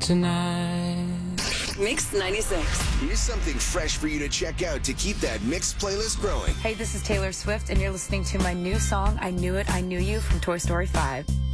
tonight. Mix 96. Here's something fresh for you to check out to keep that Mix playlist growing. Hey, this is Taylor Swift, and you're listening to my new song, I Knew It, I Knew You, from Toy Story 5.